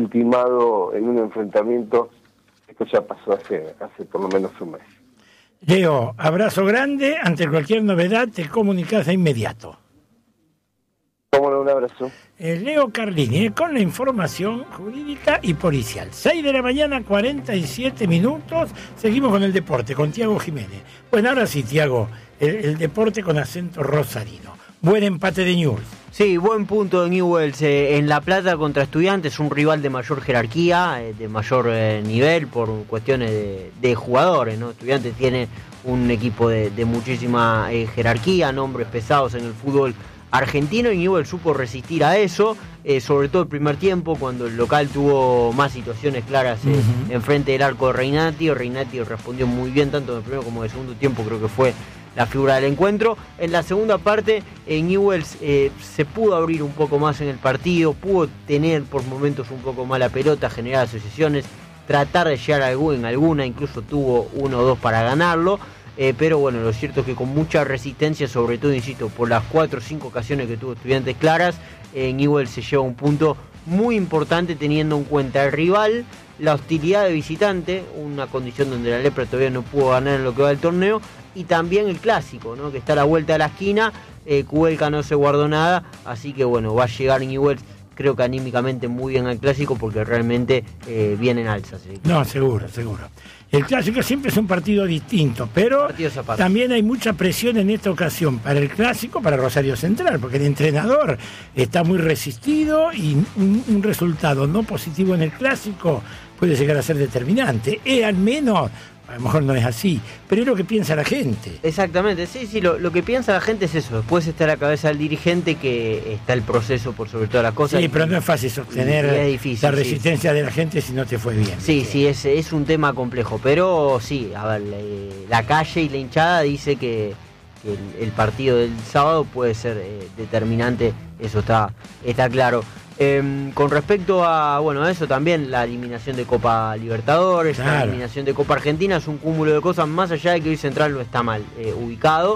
ultimado en un enfrentamiento. Esto ya pasó hace por lo menos un mes. Leo, abrazo grande. Ante cualquier novedad te comunicas de inmediato. Cómo no, un abrazo. Leo Carlini, con la información jurídica y policial. 6 de la mañana, 47 minutos. Seguimos con el deporte, con Tiago Jiménez. Bueno, ahora sí, Tiago, el deporte con acento rosarino. Buen empate de Newell's. Sí, buen punto de Newell's en La Plata contra Estudiantes, un rival de mayor jerarquía, de mayor nivel por cuestiones de jugadores, ¿no? Estudiantes tiene un equipo de muchísima jerarquía, nombres pesados en el fútbol argentino, y Newell's supo resistir a eso, sobre todo el primer tiempo, cuando el local tuvo más situaciones claras enfrente del arco de Reinati. Reinati respondió muy bien, tanto en el primero como en el segundo tiempo, creo que fue la figura del encuentro. En la segunda parte, Newell's se pudo abrir un poco más en el partido, pudo tener por momentos un poco más la pelota, generar asociaciones, tratar de llegar en alguna, incluso tuvo 1 o 2 para ganarlo. Pero bueno, lo cierto es que con mucha resistencia, sobre todo, insisto, por las 4 o 5 ocasiones que tuvo Estudiantes claras, Newell's se lleva un punto muy importante, teniendo en cuenta el rival, la hostilidad de visitante, una condición donde la Lepra todavía no pudo ganar en lo que va del torneo, y también el clásico, ¿no?, que está a la vuelta de la esquina. Cuelca no se guardó nada, así que bueno, va a llegar Newell's, creo que anímicamente muy bien al clásico, porque realmente viene en alza. ¿Sí? No, seguro. El clásico siempre es un partido distinto, pero también hay mucha presión en esta ocasión para el clásico, para Rosario Central, porque el entrenador está muy resistido y un resultado no positivo en el clásico puede llegar a ser determinante. Al menos, a lo mejor no es así, pero es lo que piensa la gente. Exactamente, sí, lo que piensa la gente es eso. Después está la cabeza del dirigente, que está el proceso por sobre todas las cosas. Sí, pero no es fácil sostener la resistencia de la gente si no te fue bien. Sí, es un tema complejo, pero sí, a ver, la calle y la hinchada dice que el partido del sábado puede ser determinante, eso está claro. Con respecto a eso también, la eliminación de Copa Libertadores, claro, la eliminación de Copa Argentina, es un cúmulo de cosas, más allá de que hoy Central no está mal ubicado.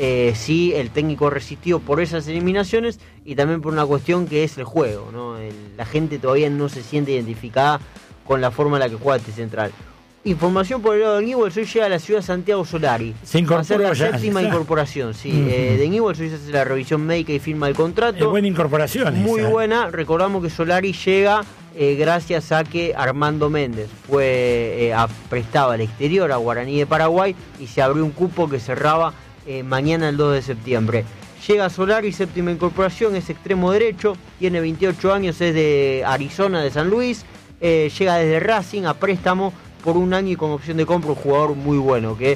Sí, el técnico resistió por esas eliminaciones y también por una cuestión que es el juego, ¿no? La gente todavía no se siente identificada con la forma en la que juega este Central. Información por el lado de Newell's: hoy llega a la ciudad Santiago Solari. Va a ser la séptima incorporación, sí. De Newell's hoy se hace la revisión médica y firma el contrato. Buena incorporación. Muy buena. Recordamos que Solari llega gracias a que Armando Méndez fue prestado al exterior, a Guaraní de Paraguay, y se abrió un cupo que cerraba mañana, el 2 de septiembre. Llega Solari, séptima incorporación, es extremo derecho, tiene 28 años, es de Arizona, de San Luis. Llega desde Racing a préstamo por 1 año y con opción de compra, un jugador muy bueno que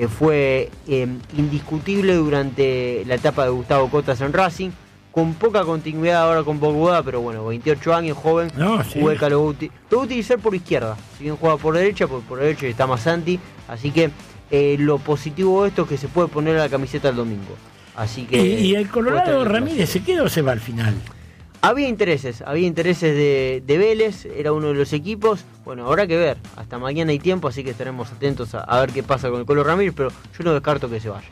fue indiscutible durante la etapa de Gustavo Cotas en Racing, con poca continuidad ahora con Bogotá, pero bueno, 28 años, joven. Hueca lo va a utilizar por izquierda, si bien juega por derecha, porque por derecha está Masanti, así que lo positivo de esto es que se puede poner la camiseta el domingo. Así que ¿Y el Colorado Ramírez se queda o se va al final? Había intereses de Vélez, era uno de los equipos. Bueno, habrá que ver, hasta mañana hay tiempo, así que estaremos atentos a ver qué pasa con el Colo Ramírez, pero yo no descarto que se vaya.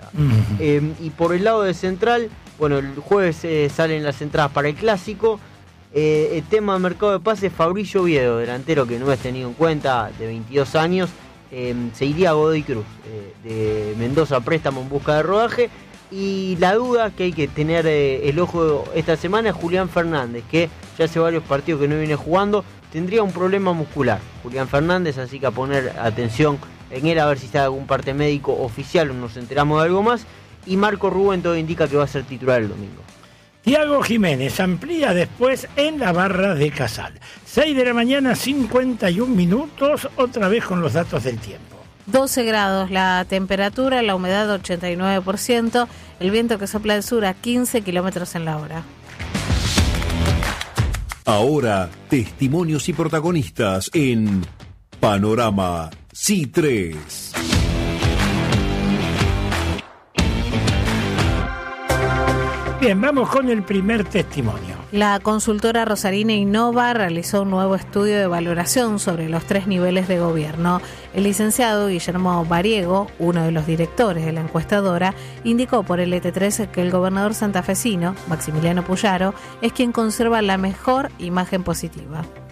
Y por el lado de Central, bueno, el jueves salen las entradas para el clásico. El tema de mercado de pases: Fabricio Oviedo, delantero que no es tenido en cuenta, de 22 años, se iría a Godoy Cruz, de Mendoza, préstamo en busca de rodaje. Y la duda que hay que tener el ojo esta semana es Julián Fernández, que ya hace varios partidos que no viene jugando, tendría un problema muscular Julián Fernández, así que a poner atención en él, a ver si está algún parte médico oficial o nos enteramos de algo más. Y Marco Rubén todo indica que va a ser titular el domingo. Tiago Jiménez amplía después en la barra de Casal. 6 de la mañana, 51 minutos, otra vez con los datos del tiempo. 12 grados la temperatura, la humedad 89%, el viento que sopla del sur a 15 kilómetros en la hora. Ahora, testimonios y protagonistas en Panorama C3. Bien, vamos con el primer testimonio. La consultora rosarina Innova realizó un nuevo estudio de valoración sobre los 3 niveles de gobierno. El licenciado Guillermo Bariego, uno de los directores de la encuestadora, indicó por el ET3 que el gobernador santafesino, Maximiliano Puyaro, es quien conserva la mejor imagen positiva.